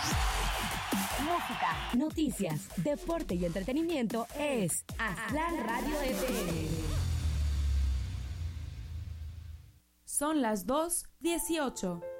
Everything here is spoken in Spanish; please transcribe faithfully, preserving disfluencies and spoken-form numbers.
Música, noticias, deporte y entretenimiento es Aztlán Radio F M. Son las dos dieciocho.